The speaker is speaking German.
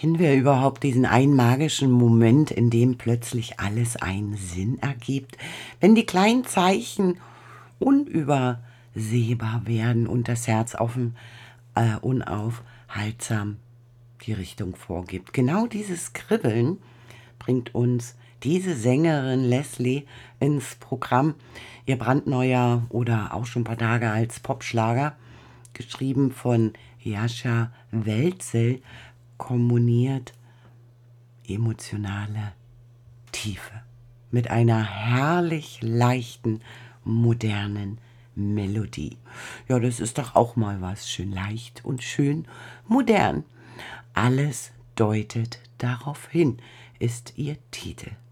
Kennen wir überhaupt diesen einen magischen Moment, in dem plötzlich alles einen Sinn ergibt, wenn die kleinen Zeichen unübersehbar werden und das Herz unaufhaltsam die Richtung vorgibt? Genau dieses Kribbeln bringt uns diese Sängerin Leslie ins Programm. Ihr brandneuer oder auch schon ein paar Tage als Popschlager, geschrieben von Jascha Welzel, komponiert emotionale Tiefe mit einer herrlich leichten, modernen Melodie. Ja, das ist doch auch mal was. Schön leicht und schön modern. Alles deutet darauf hin, ist ihr Titel.